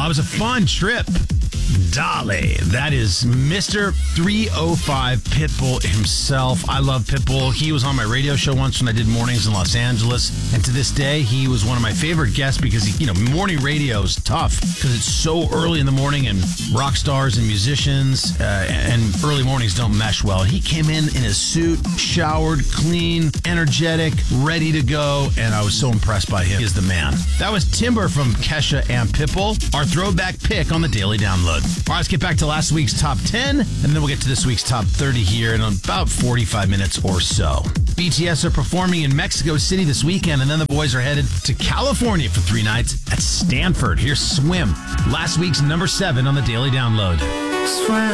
it was a fun trip. Dolly, that is Mr. 305 Pitbull himself. I love Pitbull. He was on my radio show once when I did mornings in Los Angeles, and to this day, he was one of my favorite guests because morning radio is tough because it's so early in the morning, and rock stars and musicians and early mornings don't mesh well. He came in his suit, showered, clean, energetic, ready to go, and I was so impressed by him. He is the man. That was Timber from Kesha and Pitbull, our throwback pick on the Daily Download. All right, let's get back to last week's top 10, and then we'll get to this week's top 30 here in about 45 minutes or so. BTS are performing in Mexico City this weekend, and then the boys are headed to California for 3 nights at Stanford. Here's Swim, last week's number 7 on the Daily Download. Swim.